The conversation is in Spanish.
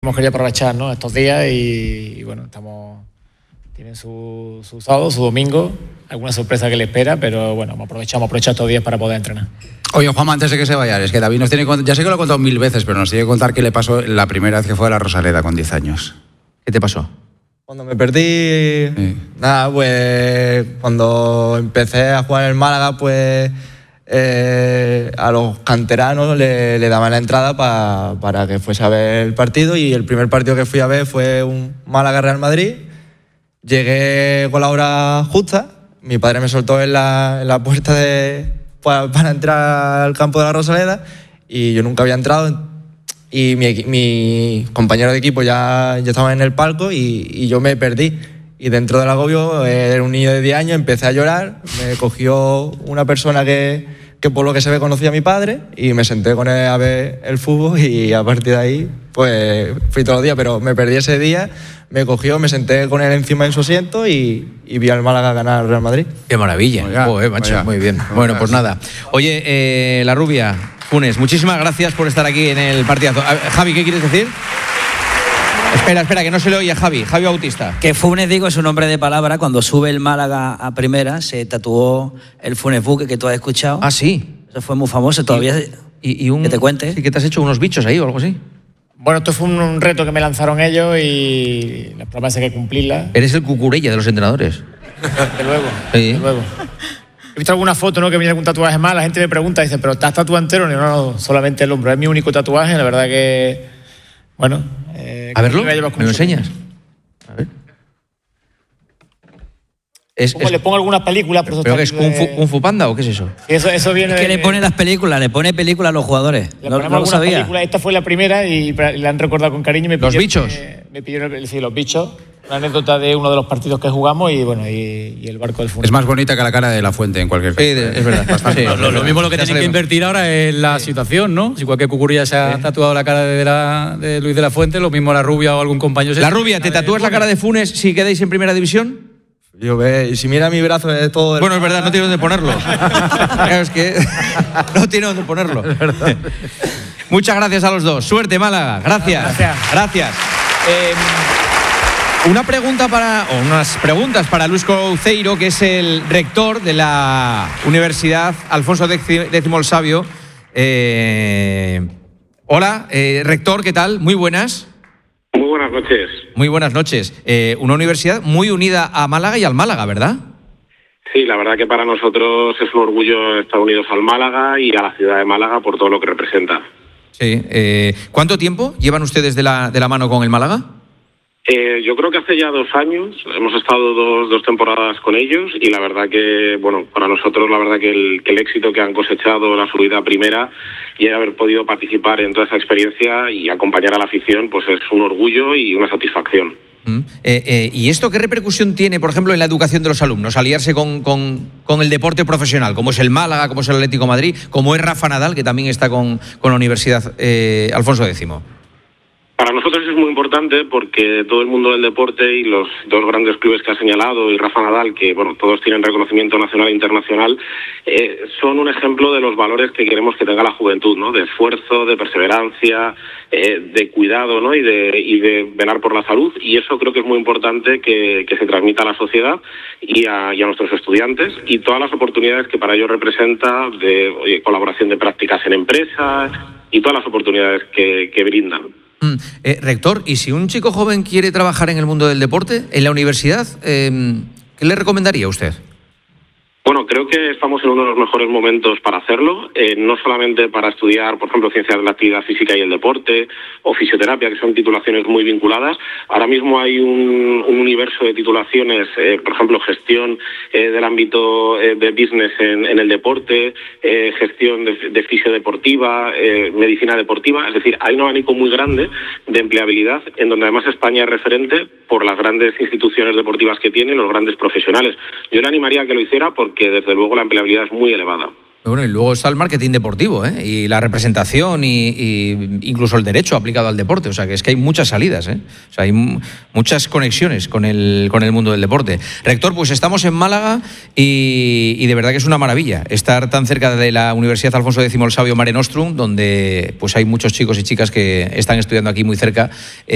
hemos querido aprovechar, ¿no?, estos días y bueno, tienen su sábado, su domingo, alguna sorpresa que le espera, pero bueno, hemos aprovechado estos días para poder entrenar. Oye, Juanma, antes de que se vaya, es que David nos tiene que contar, ya sé que lo he contado 1000 veces, pero nos tiene que contar qué le pasó la primera vez que fue a la Rosaleda con 10 años. ¿Qué te pasó? Cuando me perdí, nada, pues cuando empecé a jugar en el Málaga, pues a los canteranos le daban la entrada para que fuese a ver el partido, y el primer partido que fui a ver fue un Málaga-Real Madrid. Llegué con la hora justa, mi padre me soltó en la puerta para entrar al campo de la Rosaleda y yo nunca había entrado, y mi compañero de equipo ya estaba en el palco y yo me perdí. Y dentro del agobio, era un niño de 10 años, empecé a llorar, me cogió una persona que por lo que se ve conocía a mi padre y me senté con él a ver el fútbol, y a partir de ahí pues fui todos los días, pero me perdí ese día, me cogió, me senté con él encima en su asiento y vi al Málaga ganar al Real Madrid. ¡Qué maravilla! Macho, muy bien. Bueno, pues nada. Oye, la rubia, Funes, muchísimas gracias por estar aquí en el partidazo. Javi, ¿qué quieres decir? Espera, que no se le oye a Javi Bautista. Que Funes, digo, es un nombre de palabra. Cuando sube el Málaga a primera, se tatuó el Funes Buque, que tú has escuchado. Ah, sí. Eso fue muy famoso todavía. Que te cuente. ¿Y que te has hecho unos bichos ahí o algo así? Bueno, esto fue un reto que me lanzaron ellos y la promesa hay que cumplirla. Eres el cucurella de los entrenadores. De luego, sí. De luego. He visto alguna foto, ¿no?, que viene algún tatuaje más, la gente me pregunta, dice, ¿pero estás tatuado entero? No, solamente el hombro. Es mi único tatuaje, la verdad que... Bueno... a verlo, ¿me lo enseñas? A ver. Le pongo algunas películas... ¿Pero qué es, Kung Fu Panda o qué es eso? Eso viene... Es que le pone las películas, le pone películas a los jugadores. Le ponemos algunas películas. Esta fue la primera y la han recordado con cariño. ¿Los bichos? Me pidieron los bichos. Una anécdota de uno de los partidos que jugamos y bueno, y el barco del Funes. Es más bonita que la cara de La Fuente en cualquier caso. Sí, es verdad. Sí, lo mismo lo que tienen que invertir ahora es la situación, ¿no? Si cualquier cucurilla se ha tatuado la cara de Luis de la Fuente, lo mismo la rubia o algún compañero. La rubia, ¿te tatúas la cara de Funes si quedáis en primera división? Y si mira mi brazo es todo... Bueno, es verdad, no tiene dónde ponerlo. Claro, es que no tiene dónde ponerlo. Es verdad. Muchas gracias a los dos. Suerte, Málaga. Gracias. Unas preguntas para Luis Couceiro, que es el rector de la Universidad Alfonso X el Sabio. Hola, rector, ¿qué tal? Muy buenas. Muy buenas noches. Muy buenas noches. Una universidad muy unida a Málaga y al Málaga, ¿verdad? Sí, la verdad que para nosotros es un orgullo estar unidos al Málaga y a la ciudad de Málaga por todo lo que representa. Sí. ¿Cuánto tiempo llevan ustedes de la mano con el Málaga? Yo creo que hace ya 2 años, hemos estado dos temporadas con ellos y la verdad que, bueno, para nosotros la verdad que el éxito que han cosechado, la subida a primera y haber podido participar en toda esa experiencia y acompañar a la afición, pues es un orgullo y una satisfacción. ¿Y esto qué repercusión tiene, por ejemplo, en la educación de los alumnos? Aliarse con el deporte profesional, como es el Málaga, como es el Atlético de Madrid, como es Rafa Nadal, que también está con la Universidad Alfonso X. Para nosotros es muy importante porque todo el mundo del deporte y los 2 grandes clubes que ha señalado y Rafa Nadal, que bueno, todos tienen reconocimiento nacional e internacional, son un ejemplo de los valores que queremos que tenga la juventud, ¿no? De esfuerzo, de perseverancia, de cuidado, ¿no? y de velar por la salud, y eso creo que es muy importante que se transmita a la sociedad y a nuestros estudiantes, y todas las oportunidades que para ello representa de colaboración de prácticas en empresas y todas las oportunidades que brindan. Rector, ¿y si un chico joven quiere trabajar en el mundo del deporte, en la universidad, qué le recomendaría a usted? Bueno, creo que estamos en uno de los mejores momentos para hacerlo, no solamente para estudiar, por ejemplo, ciencias de la actividad física y el deporte, o fisioterapia, que son titulaciones muy vinculadas. Ahora mismo hay un universo de titulaciones, por ejemplo, gestión del ámbito de business en el deporte, gestión de fisiodeportiva, medicina deportiva. Es decir, hay un abanico muy grande de empleabilidad, en donde además España es referente por las grandes instituciones deportivas que tiene, los grandes profesionales. Yo le animaría a que lo hiciera porque desde luego la empleabilidad es muy elevada. Bueno, y luego está el marketing deportivo, y la representación y incluso el derecho aplicado al deporte. O sea, que es que hay muchas salidas, O sea, hay muchas conexiones con el mundo del deporte. Rector, pues estamos en Málaga y de verdad que es una maravilla estar tan cerca de la Universidad Alfonso X el Sabio Mare Nostrum, donde pues hay muchos chicos y chicas que están estudiando aquí muy cerca.